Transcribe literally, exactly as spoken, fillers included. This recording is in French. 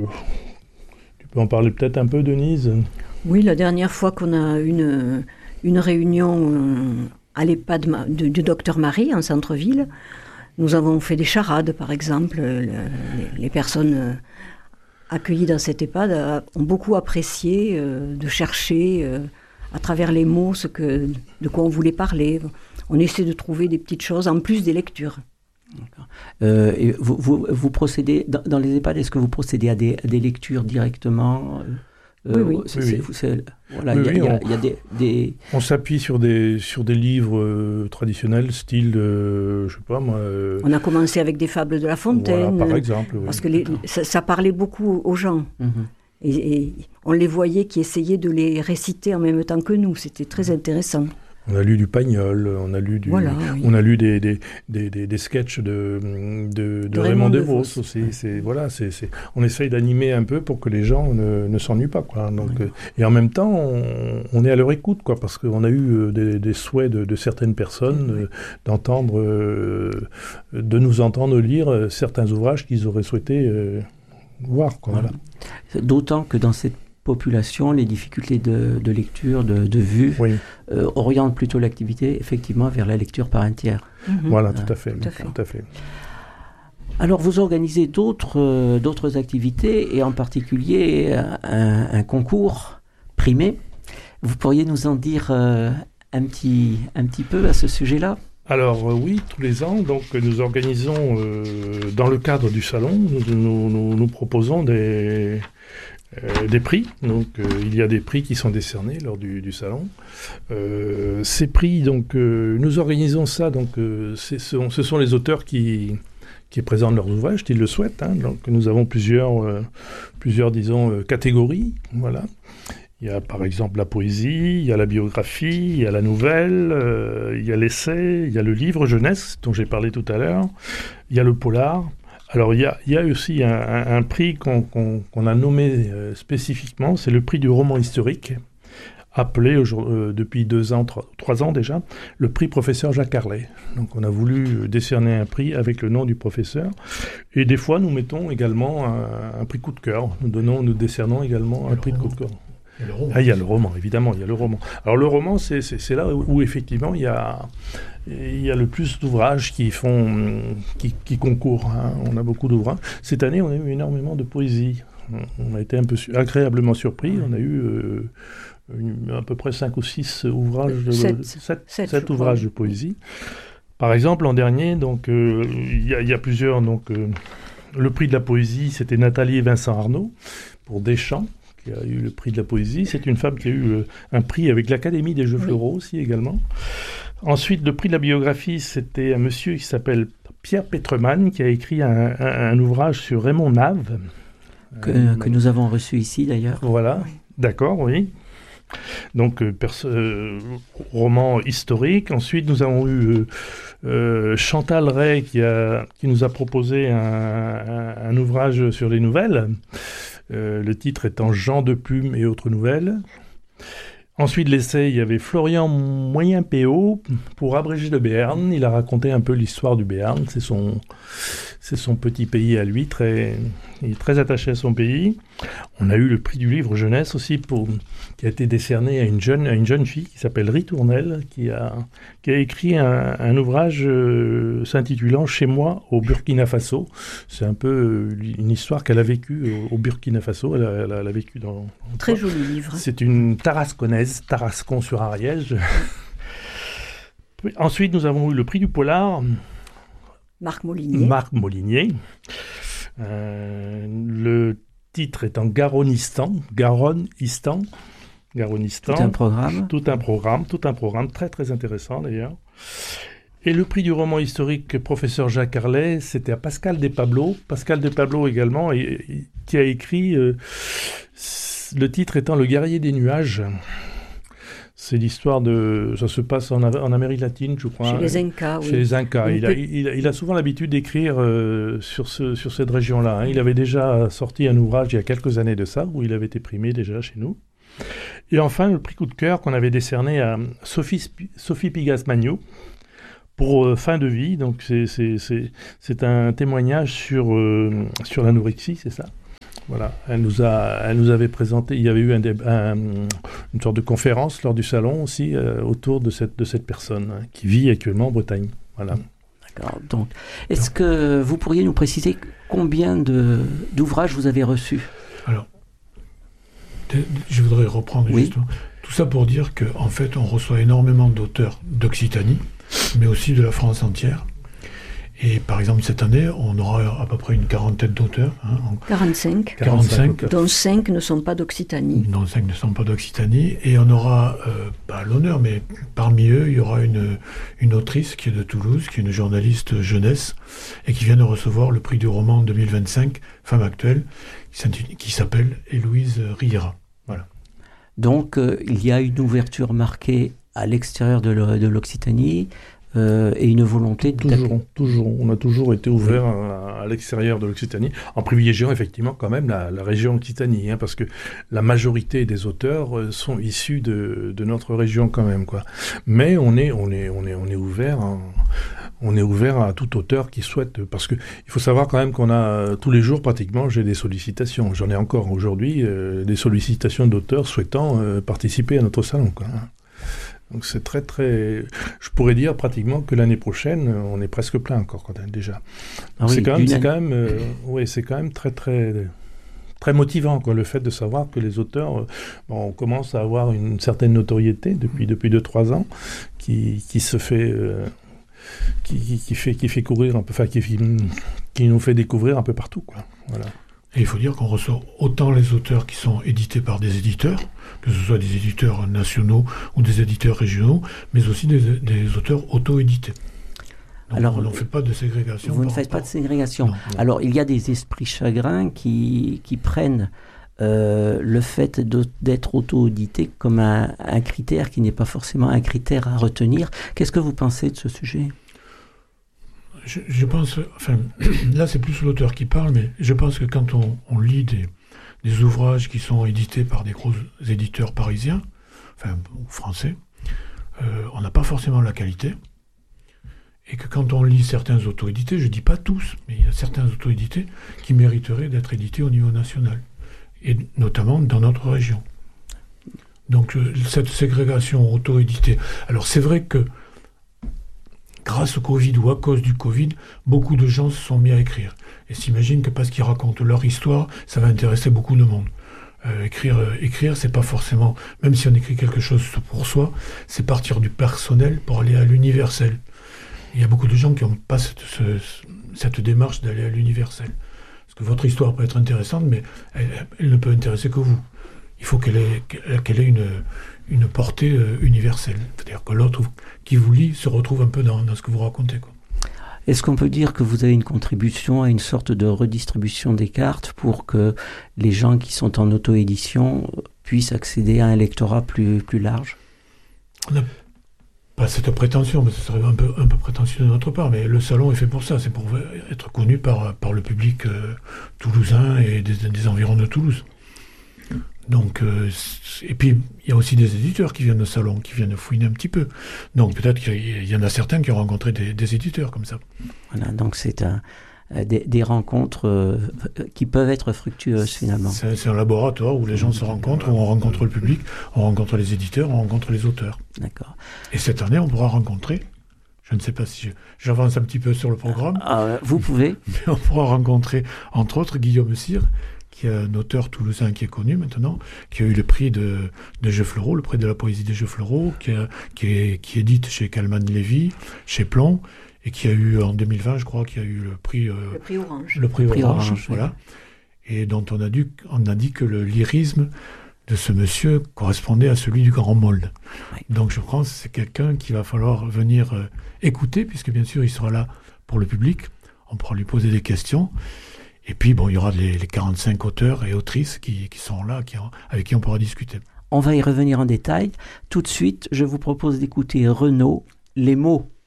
tu peux en parler peut-être un peu, Denise ? Oui, la dernière fois qu'on a une, une réunion à l'EHPAD du, du docteur Marie, en centre-ville, nous avons fait des charades, par exemple. Le, les, les personnes accueillies dans cette EHPAD ont beaucoup apprécié euh, de chercher euh, à travers les mots ce que, de quoi on voulait parler. On essaie de trouver des petites choses en plus des lectures. D'accord. Euh, et vous, vous, vous procédez, dans, dans les EHPAD, est-ce que vous procédez à des, à des lectures directement ? Euh, oui, oui. C'est, oui, c'est, c'est, voilà, oui, il y a, oui, il y a, on, il y a des, des... on s'appuie sur des, sur des livres euh, traditionnels, style, euh, je sais pas moi... Euh, on a commencé avec des fables de La Fontaine. Voilà, par exemple. Oui. Parce que les, ça, ça parlait beaucoup aux gens. Mm-hmm. Et, et on les voyait qui essayaient de les réciter en même temps que nous. C'était très intéressant. On a lu du Pagnol, on a lu, du, voilà, oui. on a lu des, des, des, des, des sketchs de, de, de, de Raymond, Raymond DeVos aussi. C'est, voilà, c'est, c'est, on essaye d'animer un peu pour que les gens ne, ne s'ennuient pas. Quoi. Donc, oui. euh, et en même temps, on, on est à leur écoute, quoi, parce qu'on a eu des, des souhaits de, de certaines personnes oui. euh, d'entendre, euh, de nous entendre lire certains ouvrages qu'ils auraient souhaité euh, voir. Quoi, voilà. Voilà. D'autant que dans cette population, les difficultés de, de lecture, de, de vue, oui. euh, orientent plutôt l'activité effectivement vers la lecture par un tiers. Mmh. Voilà, tout à fait, tout à fait. Tout à fait. Alors, vous organisez d'autres, euh, d'autres activités et en particulier un, un concours primé. Vous pourriez nous en dire euh, un petit, un petit peu à ce sujet-là ? Alors euh, oui, tous les ans, donc nous organisons euh, dans le cadre du salon, nous, nous, nous, nous proposons des Euh, des prix, donc euh, il y a des prix qui sont décernés lors du, du salon. Euh, ces prix, donc euh, nous organisons ça, donc euh, c'est, ce, sont, ce sont les auteurs qui, qui présentent leurs ouvrages, s'ils le souhaitent. Hein, donc nous avons plusieurs, euh, plusieurs disons, euh, catégories, voilà. Il y a par exemple la poésie, il y a la biographie, il y a la nouvelle, euh, il y a l'essai, il y a le livre jeunesse dont j'ai parlé tout à l'heure, il y a le polar. Alors, il y a, il y a aussi un, un, un prix qu'on, qu'on, qu'on a nommé euh, spécifiquement, c'est le prix du roman historique, appelé euh, depuis deux ans, trois, trois ans déjà, le prix professeur Jacques Carlet. Donc, on a voulu décerner un prix avec le nom du professeur. Et des fois, nous mettons également un, un prix coup de cœur. Nous donnons, nous décernons également un prix de coup de cœur. Il y a le roman. Ah, il y a le roman, évidemment, il y a le roman. Alors, le roman, c'est, c'est, c'est là où, où effectivement, il y a... Il y a le plus d'ouvrages qui font, qui, qui concourent. Hein. On a beaucoup d'ouvrages. Cette année, on a eu énormément de poésie. On a été un peu su- agréablement surpris. On a eu euh, une, à peu près cinq ou six ouvrages, de, sept, sept, sept, sept ouvrages de poésie. Par exemple, l'an dernier, donc euh, il y, y a plusieurs. Donc, euh, le prix de la poésie, c'était Nathalie et Vincent Arnaud pour Deschamps, qui a eu le prix de la poésie. C'est une femme qui a eu euh, un prix avec l'Académie des Jeux oui. Floraux aussi également. Ensuite, le prix de la biographie, c'était un monsieur qui s'appelle Pierre Petremann, qui a écrit un, un, un ouvrage sur Raymond Nave. Que, euh, que nous avons reçu ici, d'ailleurs. Voilà, oui. D'accord, oui. Donc, euh, perso- euh, roman historique. Ensuite, nous avons eu euh, euh, Chantal Ray, qui, a, qui nous a proposé un, un, un ouvrage sur les nouvelles. Euh, le titre étant « Jean de Plume et autres nouvelles ». Ensuite, l'essai, il y avait Florian Moyen-Péot pour Abrégé de Béarn. Il a raconté un peu l'histoire du Béarn. C'est son, c'est son petit pays à lui. Très, il est très attaché à son pays. On a eu le prix du livre jeunesse aussi, pour, qui a été décerné à une jeune, à une jeune fille qui s'appelle Ritournelle, qui a, qui a écrit un, un ouvrage euh, s'intitulant « Chez moi au Burkina Faso ». C'est un peu euh, une histoire qu'elle a vécue au, au Burkina Faso. Elle a, elle a, elle a vécu dans... Très joli livre. C'est une Tarasconnaise, Tarascon sur Ariège. Ensuite, nous avons eu le prix du polar. Marc Molinier. Marc Molinier. Euh, le titre étant Garonistan. Garonistan. Garonistan. Tout un programme. Tout un programme, tout un programme très très intéressant d'ailleurs. Et le prix du roman historique professeur Jacques Carlet, c'était à Pascal Despablo. Pascal Despablo également, et, et, qui a écrit, euh, le titre étant Le guerrier des nuages. C'est l'histoire de... Ça se passe en, en Amérique latine, je crois. Chez les Incas, oui. Chez les Incas. Il a, il, a, il a souvent l'habitude d'écrire euh, sur, ce, sur cette région-là. Hein. Il avait déjà sorti un ouvrage il y a quelques années de ça, où il avait été primé déjà chez nous. Et enfin, le prix coup de cœur qu'on avait décerné à Sophie, Sophie Pigas-Magnou pour euh, Fin de vie. Donc, c'est, c'est, c'est, c'est un témoignage sur, euh, sur l'anorexie, c'est ça ? Voilà, elle nous a, elle nous avait présenté. Il y avait eu un, un, une sorte de conférence lors du salon aussi euh, autour de cette de cette personne hein, qui vit actuellement en Bretagne. Voilà. D'accord. Donc, est-ce que vous pourriez nous préciser combien de d'ouvrages vous avez reçus? Alors, je voudrais reprendre oui. justement tout ça pour dire que en fait, on reçoit énormément d'auteurs d'Occitanie, mais aussi de la France entière. Et par exemple, cette année, on aura à peu près une quarantaine d'auteurs. Hein, quarante-cinq. quarante-cinq. Dont cinq ne sont pas d'Occitanie. Dont cinq ne sont pas d'Occitanie. Et on aura, euh, pas l'honneur, mais parmi eux, il y aura une, une autrice qui est de Toulouse, qui est une journaliste jeunesse, et qui vient de recevoir le prix du roman deux mille vingt-cinq, Femme actuelle, qui s'appelle Héloïse Riera. Voilà. Donc, euh, il y a une ouverture marquée à l'extérieur de l'Occitanie. Euh, et une volonté de... Toujours, toujours. On a toujours été ouvert oui. à, à l'extérieur de l'Occitanie, en privilégiant effectivement quand même la, la région Occitanie, hein, parce que la majorité des auteurs euh, sont issus de, de notre région quand même, quoi. Mais on est, on est, on est, on est ouvert, hein, on est ouvert à tout auteur qui souhaite, parce que il faut savoir quand même qu'on a tous les jours pratiquement, j'ai des sollicitations. J'en ai encore aujourd'hui euh, des sollicitations d'auteurs souhaitant euh, participer à notre salon, quoi. Donc c'est très très... Je pourrais dire pratiquement que l'année prochaine, on est presque plein encore quand même, déjà. Ah oui, c'est quand même, c'est quand même, euh, ouais, c'est quand même très très très motivant quoi, le fait de savoir que les auteurs, euh, bon, on commence à avoir une certaine notoriété depuis depuis deux trois ans, qui qui se fait euh, qui, qui qui fait qui fait courir un peu, enfin qui qui nous fait découvrir un peu partout quoi. Voilà. Et il faut dire qu'on reçoit autant les auteurs qui sont édités par des éditeurs, que ce soit des éditeurs nationaux ou des éditeurs régionaux, mais aussi des, des auteurs auto-édités. Donc Alors, on ne fait pas de ségrégation. Vous ne faites pas de ségrégation. Non, non. Alors, il y a des esprits chagrins qui, qui prennent euh, le fait de, d'être auto-édité comme un, un critère qui n'est pas forcément un critère à retenir. Qu'est-ce que vous pensez de ce sujet ? Je, je pense, enfin, là c'est plus l'auteur qui parle, mais je pense que quand on, on lit des, des ouvrages qui sont édités par des gros éditeurs parisiens, enfin, ou français, euh, on n'a pas forcément la qualité, et que quand on lit certains auto-édités, je ne dis pas tous, mais il y a certains auto-édités qui mériteraient d'être édités au niveau national, et notamment dans notre région. Donc euh, cette ségrégation auto-éditée, alors c'est vrai que grâce au Covid ou à cause du Covid, beaucoup de gens se sont mis à écrire. Et s'imaginent que parce qu'ils racontent leur histoire, ça va intéresser beaucoup de monde. Euh, écrire, euh, écrire, c'est pas forcément... Même si on écrit quelque chose pour soi, c'est partir du personnel pour aller à l'universel. Il y a beaucoup de gens qui n'ont pas cette, ce, cette démarche d'aller à l'universel. Parce que votre histoire peut être intéressante, mais elle, elle ne peut intéresser que vous. Il faut qu'elle ait, qu'elle ait une... une portée euh, universelle. C'est-à-dire que l'autre qui vous lit se retrouve un peu dans, dans ce que vous racontez, quoi. Est-ce qu'on peut dire que vous avez une contribution à une sorte de redistribution des cartes pour que les gens qui sont en auto-édition puissent accéder à un lectorat plus, plus large ? On n'a pas cette prétention, mais ce serait un peu, un peu prétentieux de notre part, mais le salon est fait pour ça, c'est pour être connu par, par le public euh, toulousain et des, des environs de Toulouse. Donc, euh, et puis, il y a aussi des éditeurs qui viennent au salon, qui viennent fouiner un petit peu. Donc, peut-être qu'il y en a certains qui ont rencontré des, des éditeurs comme ça. Voilà, donc c'est un, des, des rencontres euh, qui peuvent être fructueuses, finalement. C'est, c'est un laboratoire où les gens se rencontrent, où on rencontre le public, on rencontre les éditeurs, on rencontre les auteurs. D'accord. Et cette année, on pourra rencontrer, je ne sais pas si je, j'avance un petit peu sur le programme. Ah, vous pouvez. Mais on pourra rencontrer, entre autres, Guillaume Cyr, qui est un auteur toulousain qui est connu maintenant, qui a eu le prix de, de Jeux Fleuraux, le prix de la poésie des Jeux Fleuraux, qui, a, qui, est, qui édite chez Calman Lévy, chez Plon, et qui a eu en deux mille vingt, je crois, qui a eu le prix... Euh, le prix Orange. Le prix, le prix Orange, Orange, voilà. Oui. Et dont on a, dû, on a dit que le lyrisme de ce monsieur correspondait à celui du Grand Molde. Oui. Donc je pense que c'est quelqu'un qu'il va falloir venir euh, écouter, puisque bien sûr il sera là pour le public, on pourra lui poser des questions. Et puis, bon, il y aura les, les quarante-cinq auteurs et autrices qui, qui sont là, qui, avec qui on pourra discuter. On va y revenir en détail. Tout de suite, je vous propose d'écouter Renaud, Les mots.